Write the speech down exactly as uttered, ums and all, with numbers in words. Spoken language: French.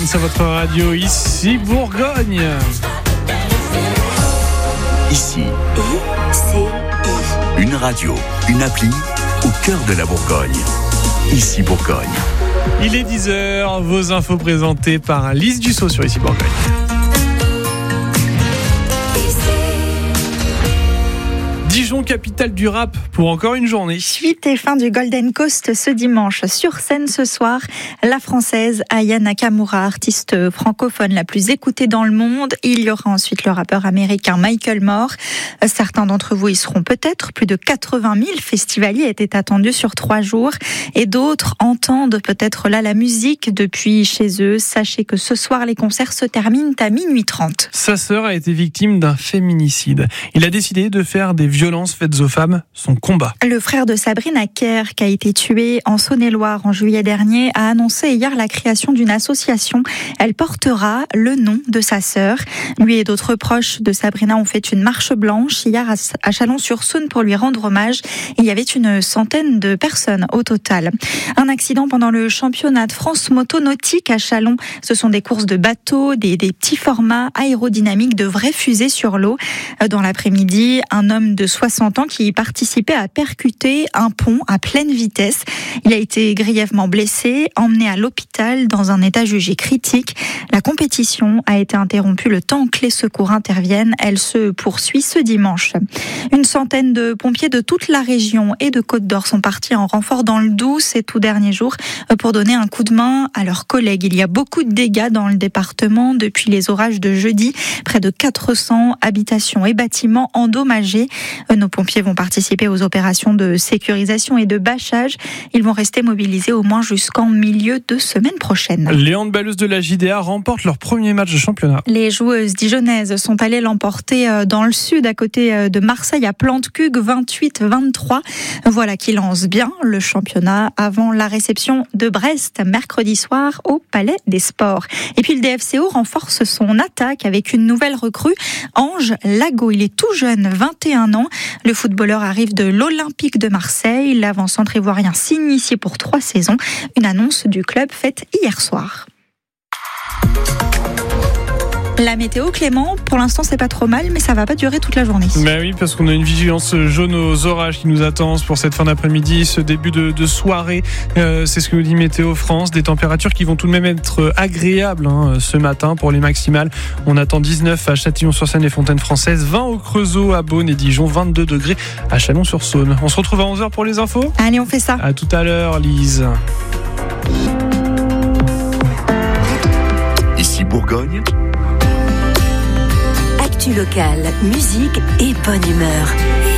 C'est votre radio, ici Bourgogne. Ici, I C I. une radio, une appli au cœur de la Bourgogne. Ici Bourgogne. Il est dix heures, vos infos présentées par Lise Dussault sur Ici Bourgogne. Dijon, capitale du rap, pour encore une journée. Suite et fin du Golden Coast ce dimanche. Sur scène ce soir, la française Aya Nakamura, artiste francophone la plus écoutée dans le monde. Il y aura ensuite le rappeur américain Michael Moore. Certains d'entre vous y seront peut-être. Plus de quatre-vingt mille festivaliers étaient attendus sur trois jours. Et d'autres entendent peut-être là la musique depuis chez eux. Sachez que ce soir, les concerts se terminent à minuit trente. Sa sœur a été victime d'un féminicide. Il a décidé de faire des violences faites aux femmes son combat. Le frère de Sabrina Kerr, qui a été tué en Saône-et-Loire en juillet dernier, a annoncé hier la création d'une association. Elle portera le nom de sa sœur. Lui et d'autres proches de Sabrina ont fait une marche blanche hier à Chalon-sur-Saône pour lui rendre hommage. Il y avait une centaine de personnes au total. Un accident pendant le championnat de France motonautique à Chalon. Ce sont des courses de bateaux, des, des petits formats aérodynamiques, de vraies fusées sur l'eau. Dans l'après-midi, un homme de soixante ans qui y participait à percuter un pont à pleine vitesse. Il a été grièvement blessé, emmené à l'hôpital dans un état jugé critique. La compétition a été interrompue le temps que les secours interviennent. Elle se poursuit ce dimanche. Une centaine de pompiers de toute la région et de Côte-d'Or sont partis en renfort dans le Doubs ces tout derniers jours pour donner un coup de main à leurs collègues. Il y a beaucoup de dégâts dans le département depuis les orages de jeudi. Près de quatre cents habitations et bâtiments endommagés. Nos pompiers vont participer aux opérations de sécurisation et de bâchage. Ils vont rester mobilisés au moins jusqu'en milieu de semaine prochaine. Les handballeuses de la J D A remportent leur premier match de championnat. Les joueuses dijonnaises sont allées l'emporter dans le sud, à côté de Marseille, à Plantecugue, vingt-huit vingt-trois. Voilà qui lance bien le championnat avant la réception de Brest, mercredi soir, au Palais des Sports. Et puis le D F C O renforce son attaque avec une nouvelle recrue, Ange Lago. Il est tout jeune, vingt et un ans. Le footballeur arrive de l'Olympique de Marseille. L'avant-centre ivoirien signe ici pour trois saisons. Une annonce du club faite hier soir. La météo, Clément, pour l'instant c'est pas trop mal, mais ça va pas durer toute la journée. Bah oui, parce qu'on a une vigilance jaune aux orages qui nous attend pour cette fin d'après-midi, ce début de, de soirée. Euh, c'est ce que nous dit Météo France. Des températures qui vont tout de même être agréables hein, ce matin pour les maximales. On attend dix-neuf à Châtillon-sur-Seine et Fontaine-Française, vingt au Creusot, à Beaune et Dijon, vingt-deux degrés à Chalon-sur-Saône. On se retrouve à onze heures pour les infos. Allez, on fait ça. À tout à l'heure, Lise. Ici Bourgogne. Actu locale, musique et bonne humeur.